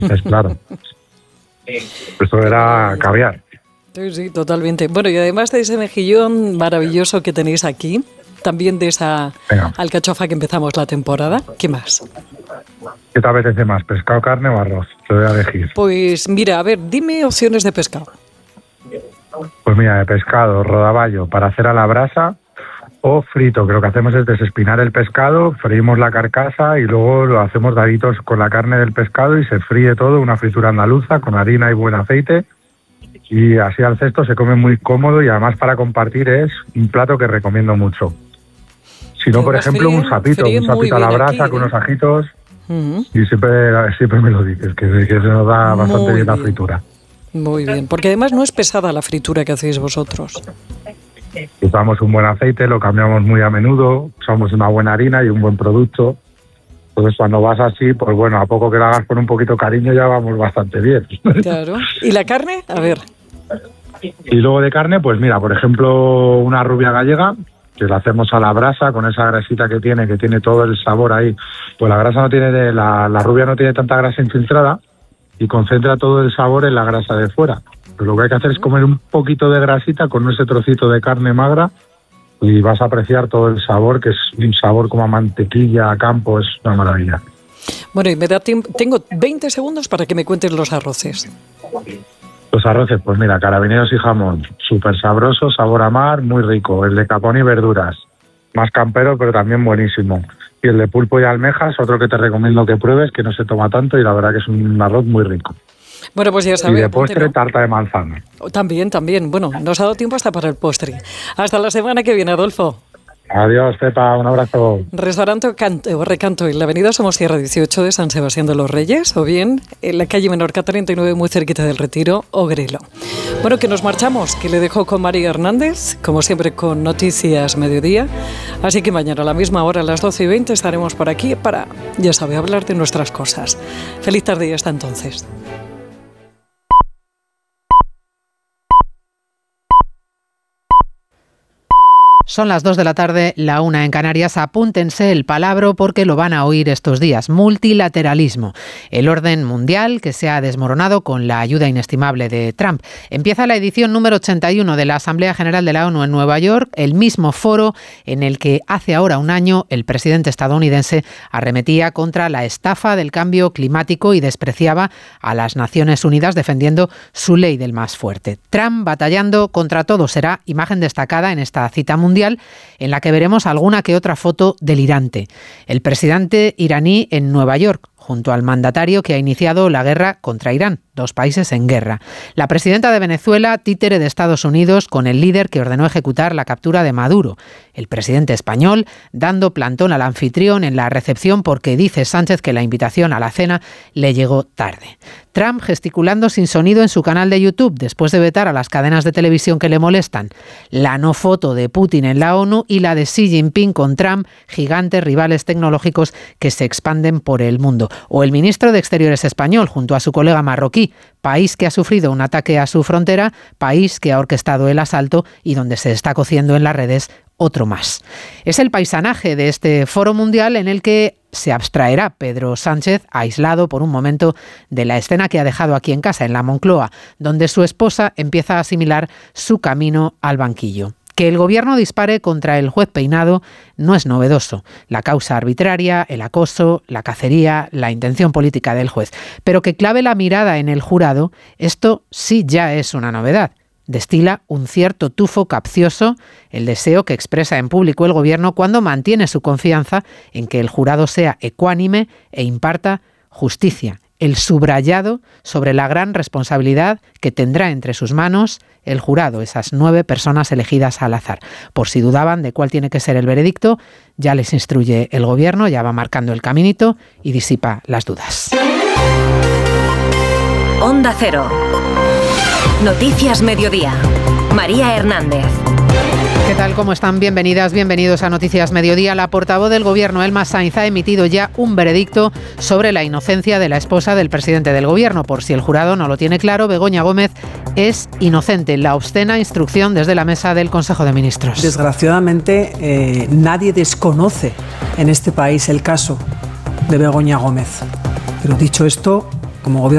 Es claro. Eso era caviar. Sí, totalmente. Bueno, y además de ese mejillón maravilloso que tenéis aquí, también de esa alcachofa que empezamos la temporada, ¿qué más? ¿Qué te apetece más, pescado, carne o arroz? Te voy a elegir. Pues mira, a ver, dime opciones de pescado. Pues mira, de pescado, rodaballo, para hacer a la brasa o frito, que lo que hacemos es desespinar el pescado, freímos la carcasa y luego lo hacemos daditos con la carne del pescado y se fríe todo, una fritura andaluza con harina y buen aceite. Y así al cesto se come muy cómodo y además para compartir es un plato que recomiendo mucho. Si no, por ejemplo, un sapito a la brasa con unos ajitos. Y siempre me lo dices, que se nos da bastante bien la fritura. Muy bien, porque además no es pesada la fritura que hacéis vosotros. Usamos un buen aceite, lo cambiamos muy a menudo, usamos una buena harina y un buen producto. Entonces cuando vas así, pues bueno, a poco que la hagas con un poquito de cariño ya vamos bastante bien. Claro. ¿Y la carne? A ver. Y luego de carne, pues mira, por ejemplo, una rubia gallega, que la hacemos a la brasa con esa grasita que tiene todo el sabor ahí. Pues la grasa no tiene, la rubia no tiene tanta grasa infiltrada y concentra todo el sabor en la grasa de fuera. Pero lo que hay que hacer es comer un poquito de grasita con ese trocito de carne magra y vas a apreciar todo el sabor, que es un sabor como a mantequilla, a campo, es una maravilla. Bueno, y me da tiempo, tengo 20 segundos para que me cuentes los arroces. Los arroces, pues mira, carabineros y jamón, súper sabroso, sabor a mar, muy rico. El de capón y verduras, más campero, pero también buenísimo. Y el de pulpo y almejas, otro que te recomiendo que pruebes, que no se toma tanto y la verdad que es un arroz muy rico. Bueno, pues ya sabes. Y de postre, tarta de manzana. También. Bueno, nos ha dado tiempo hasta para el postre. Hasta la semana que viene, Adolfo. Adiós, Pepa, un abrazo. Restaurante Recanto en la avenida Somosierra 18 de San Sebastián de los Reyes, o bien en la calle Menorca 39, muy cerquita del Retiro, o Grelo. Bueno, que nos marchamos, que le dejo con María Hernández, como siempre con Noticias Mediodía. Así que mañana a la misma hora, a las 12:20, estaremos por aquí para, ya sabe, hablar de nuestras cosas. Feliz tarde y hasta entonces. Son las 2 de la tarde, la 1 en Canarias. Apúntense el palabro porque lo van a oír estos días. Multilateralismo. El orden mundial que se ha desmoronado con la ayuda inestimable de Trump. Empieza la edición número 81 de la Asamblea General de la ONU en Nueva York, el mismo foro en el que hace ahora un año el presidente estadounidense arremetía contra la estafa del cambio climático y despreciaba a las Naciones Unidas defendiendo su ley del más fuerte. Trump batallando contra todo será imagen destacada en esta cita mundial, en la que veremos alguna que otra foto delirante. El presidente iraní en Nueva York, junto al mandatario que ha iniciado la guerra contra Irán, 2 países en guerra. La presidenta de Venezuela, títere de Estados Unidos, con el líder que ordenó ejecutar la captura de Maduro. El presidente español dando plantón al anfitrión en la recepción porque dice Sánchez que la invitación a la cena le llegó tarde. Trump gesticulando sin sonido en su canal de YouTube después de vetar a las cadenas de televisión que le molestan. La no foto de Putin en la ONU y la de Xi Jinping con Trump, gigantes rivales tecnológicos que se expanden por el mundo. O el ministro de Exteriores español junto a su colega marroquí, país que ha sufrido un ataque a su frontera, país que ha orquestado el asalto y donde se está cociendo en las redes otro más. Es el paisanaje de este foro mundial en el que se abstraerá Pedro Sánchez, aislado por un momento de la escena que ha dejado aquí en casa, en la Moncloa, donde su esposa empieza a asimilar su camino al banquillo. Que el gobierno dispare contra el juez Peinado no es novedoso. La causa arbitraria, el acoso, la cacería, la intención política del juez. Pero que clave la mirada en el jurado, esto sí ya es una novedad. Destila un cierto tufo capcioso el deseo que expresa en público el gobierno cuando mantiene su confianza en que el jurado sea ecuánime e imparta justicia. El subrayado sobre la gran responsabilidad que tendrá entre sus manos el jurado, esas 9 personas elegidas al azar. Por si dudaban de cuál tiene que ser el veredicto, ya les instruye el gobierno, ya va marcando el caminito y disipa las dudas. Onda Cero. Noticias Mediodía. María Hernández. ¿Qué tal? ¿Cómo están? Bienvenidas, bienvenidos a Noticias Mediodía. La portavoz del Gobierno, Elma Sainz, ha emitido ya un veredicto sobre la inocencia de la esposa del presidente del Gobierno. Por si el jurado no lo tiene claro, Begoña Gómez es inocente. La obscena instrucción desde la mesa del Consejo de Ministros. Desgraciadamente, nadie desconoce en este país el caso de Begoña Gómez. Pero dicho esto, como Gobierno